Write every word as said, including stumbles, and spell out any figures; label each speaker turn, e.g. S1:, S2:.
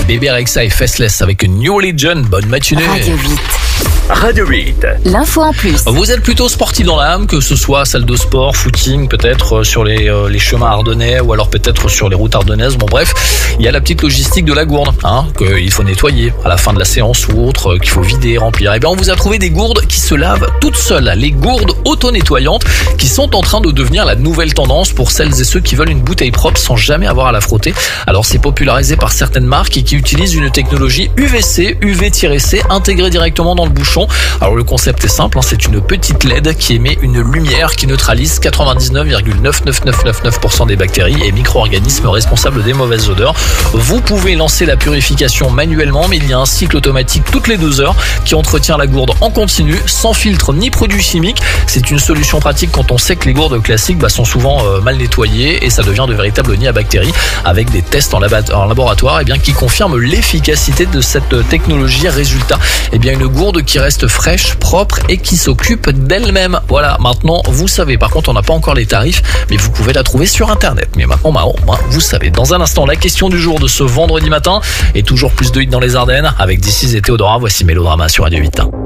S1: Bébé Rexha et Faceless avec New Religion. Bonne matinée.
S2: Radio huit.
S3: Radio huit.
S2: L'info en plus.
S1: Vous êtes plutôt sportif dans l'âme, que ce soit salle de sport, footing, peut-être sur les, euh, les chemins ardennais ou alors peut-être sur les routes ardennaises. Bon bref, il y a la petite logistique de la gourde, hein, qu'il faut nettoyer à la fin de la séance ou autre, euh, qu'il faut vider, remplir. Et bien on vous a trouvé des gourdes qui se lavent toutes seules, les gourdes auto-nettoyantes qui sont en train de devenir la nouvelle tendance pour celles et ceux qui veulent une bouteille propre sans jamais avoir à la frotter. Alors c'est popularisé par certaines marques et qui utilisent une technologie U V C, U V-C, intégrée directement dans le bouchon. Alors le concept est simple, hein, c'est une petite L E D qui émet une lumière qui neutralise quatre-vingt-dix-neuf virgule neuf neuf neuf neuf neuf pour cent des bactéries et micro-organismes responsables des mauvaises odeurs. Vous pouvez lancer la purification manuellement, mais il y a un cycle automatique toutes les deux heures qui entretient la gourde en continu, sans filtre ni produits chimiques. C'est une solution pratique quand on sait que les gourdes classiques bah, sont souvent euh, mal nettoyées et ça devient de véritables nids à bactéries, avec des tests en, lab- en laboratoire eh bien, qui confirment l'efficacité de cette technologie. Résultat, eh bien, une gourde qui reste fraîche, propre et qui s'occupe d'elle-même. Voilà, maintenant vous savez. Par contre, on n'a pas encore les tarifs, mais vous pouvez la trouver sur internet. Mais maintenant, bah, oh, vous savez. Dans un instant, la question du jour de ce vendredi matin et toujours plus de hits dans les Ardennes avec D C et Théodora. Voici Mélodrama sur Radio huit.